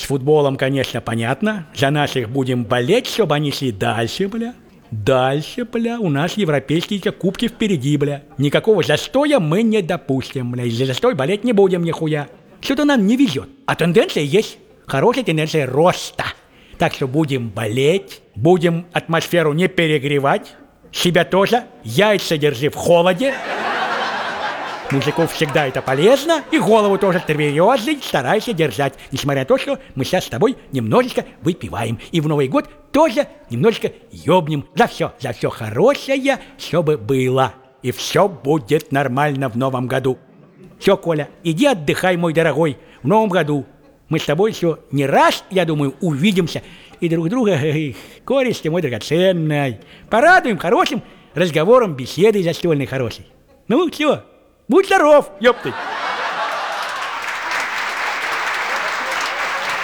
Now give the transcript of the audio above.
футболом, конечно, понятно. За наших будем болеть, чтобы они шли дальше, бля. Дальше, бля, у нас европейские кубки впереди, бля. Никакого застоя мы не допустим, бля. За застой болеть не будем нихуя. Что-то нам не везет. А тенденция есть. Хорошая тенденция роста. Так что будем болеть, будем атмосферу не перегревать. Себя тоже, яйца держи в холоде. Мужиков всегда это полезно. И голову тоже тверезой старайся держать. Несмотря на то, что мы сейчас с тобой немножечко выпиваем. И в Новый год тоже немножечко ёбнем. За все хорошее, чтобы было. И все будет нормально в новом году. Все, Коля, иди отдыхай, мой дорогой, в новом году. Мы с тобой еще не раз, я думаю, увидимся. И друг друга, кореш ты мой драгоценный, порадуем хорошим разговором, беседой застольной хорошей. Ну, все, будь здоров, ёпты.